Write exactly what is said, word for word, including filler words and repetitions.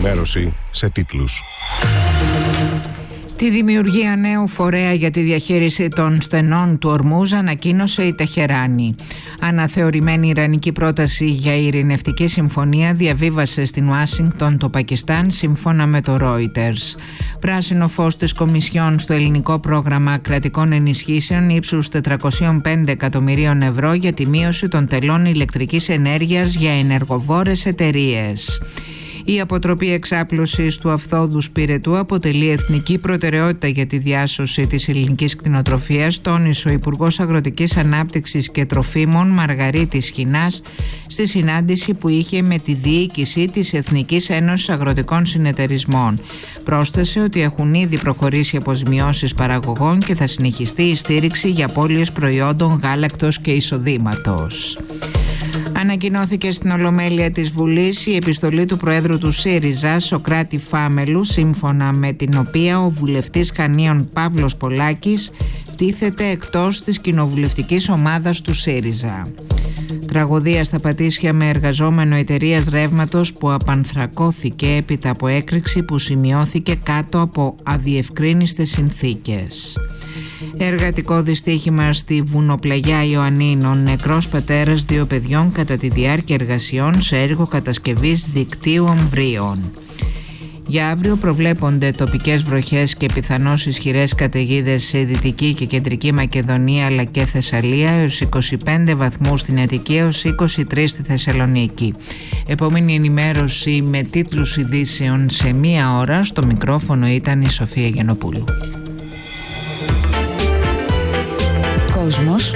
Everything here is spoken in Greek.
ενημέρωση σε τίτλους. Τη δημιουργία νέου φορέα για τη διαχείριση των στενών του Ορμούζ ανακοίνωσε η Τεχεράνη. Αναθεωρημένη ιρανική πρόταση για ειρηνευτική συμφωνία διαβίβασε στην Ουάσιγκτον το Πακιστάν, σύμφωνα με το Reuters. Πράσινο φως της Κομισιόν στο ελληνικό πρόγραμμα κρατικών ενισχύσεων ύψους τετρακόσια πέντε εκατομμυρίων ευρώ για τη μείωση των τελών ηλεκτρικής ενέργειας για ενεργοβόρες εταιρείες. Η αποτροπή εξάπλωσης του αυθόδους πυρετού αποτελεί εθνική προτεραιότητα για τη διάσωση της ελληνικής κτηνοτροφίας, τόνισε ο Υπουργός Αγροτικής Ανάπτυξης και Τροφίμων Μαργαρίτης Χινάς στη συνάντηση που είχε με τη διοίκηση της Εθνικής Ένωσης Αγροτικών Συνεταιρισμών. Πρόσθεσε ότι έχουν ήδη προχωρήσει αποζημιώσεις παραγωγών και θα συνεχιστεί η στήριξη για απώλειες προϊόντων γάλακτος και εισοδήματος. Ανακοινώθηκε στην Ολομέλεια της Βουλής η επιστολή του Προέδρου του ΣΥΡΙΖΑ, Σωκράτη Φάμελου, σύμφωνα με την οποία ο βουλευτής Χανίων Παύλος Πολάκης τίθεται εκτός της κοινοβουλευτικής ομάδας του ΣΥΡΙΖΑ. Τραγωδία στα Πατήσια με εργαζόμενο εταιρείας ρεύματος που απανθρακώθηκε έπειτα από έκρηξη που σημειώθηκε κάτω από αδιευκρίνιστες συνθήκες. Εργατικό δυστύχημα στη βουνοπλαγιά Ιωαννίνων, νεκρός πατέρας δύο παιδιών κατά τη διάρκεια εργασιών σε έργο κατασκευής δικτύου αμβρίων. Για αύριο προβλέπονται τοπικές βροχές και πιθανώς ισχυρές καταιγίδες σε Δυτική και Κεντρική Μακεδονία αλλά και Θεσσαλία, έως είκοσι πέντε βαθμούς στην Αττική, έως είκοσι τρία στη Θεσσαλονίκη. Επόμενη ενημέρωση με τίτλους ειδήσεων σε μία ώρα. Στο μικρόφωνο ήταν η Σοφία Γιαννοπούλου. Κόσμος